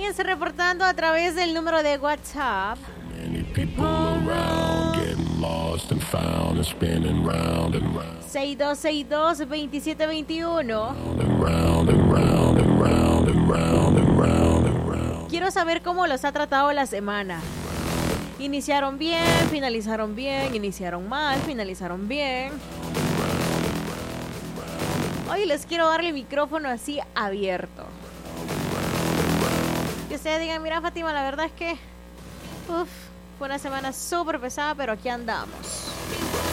Váyanse reportando a través del número de WhatsApp. Many people around, getting lost and found and spinning round and round. 6262-2721. Round and round and round and round and round and round and round. Quiero saber cómo los ha tratado la semana. Iniciaron bien, finalizaron bien, iniciaron mal, finalizaron bien. Hoy les quiero dar el micrófono así abierto. Que ustedes digan, mira Fátima, la verdad es que fue una semana súper pesada, pero aquí andamos.